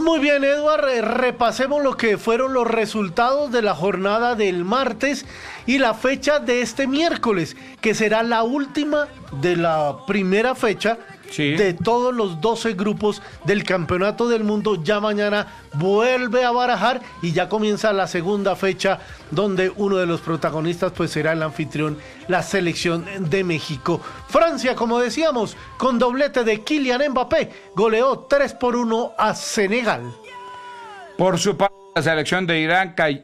Muy bien, Eduard, repasemos lo que fueron los resultados de la jornada del martes y la fecha de este miércoles, que será la última de la primera fecha de todos los 12 grupos del Campeonato del Mundo. Ya mañana vuelve a barajar y ya comienza la segunda fecha, donde uno de los protagonistas pues será el anfitrión, la selección de México. Francia, como decíamos, con doblete de Kylian Mbappé, goleó 3-1 a Senegal. Por su parte, la selección de Irán